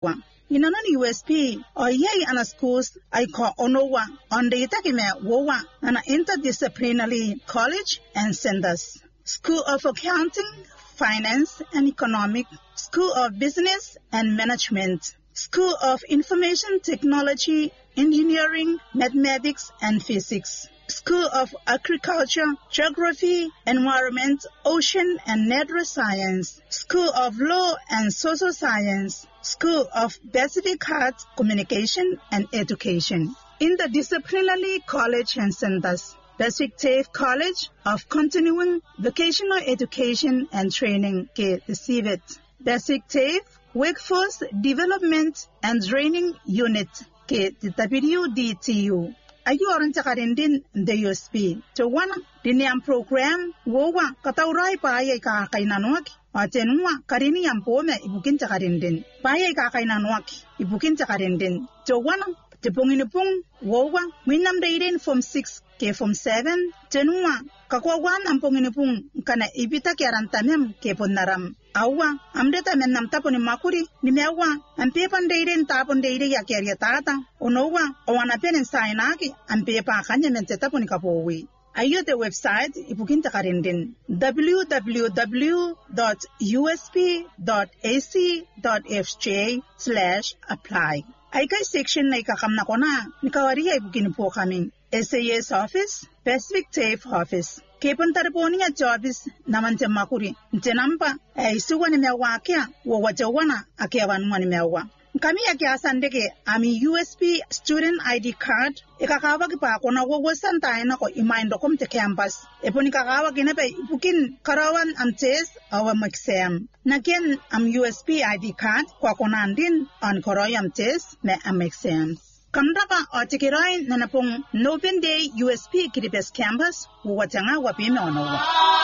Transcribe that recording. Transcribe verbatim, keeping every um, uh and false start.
Inanani U S P or yay ana schools I call Onowa on the Itakime Wowa and interdisciplinary college and centers. School of Accounting, Finance and Economic, School of Business and Management, School of Information Technology, Engineering, Mathematics and Physics, School of Agriculture, Geography, Environment, Ocean and Natural Science, School of Law and Social Science, School of Pacific Arts, Communication and Education. Interdisciplinary college and centers. Basic TAFE College of Continuing Vocational Education and Training, ke receive it. Basic TAFE Workforce Development and Training Unit, ke W D T U. Ayu orang cakarin din the U S P. To one diniam program wowa kataurai pa ay kakainan Atenua karini yampome ibukin cakarin din. Pa ay kakainan ibukin cakarin din. To one te punginipung wowa winam daiden from six ke from seven tenua kakwawan ang punginipung kana ibita kiaran tamem ke ponaram awa amdeta menam taponi makuri ni mewa ang pepan daiden tapon daide ya kiaria tata onowa owana penen sainaki ang pepa kanya mente taponi kapowi. Ayo the website ibukin takarin din w w w dot u s p dot a c dot f j slash apply. Ay kay section na ikakam na ko na, nikawari ay bukin po kami. S A S Office, Pacific TAFE Office. Kepuntar po niya jobs naman sa makuri. Tinampa, ay suwa ni mewa kya, wawajawa na, akyawan mo ni mewa. Kami akyasan deke, ami U S P student I D card, ikakawag pa ako na wawasan tayo na ko imaindo kom te campus. Epo ni kakawag na pa, ipukin karawan am test awa mag-exam. Nagyan am U S P I D card, kwa kunan din on koroyam test na am exam. Kamda pa o tikiroy na napong Open Day U S P Kiribes Campus, wawatanga wapime onowa.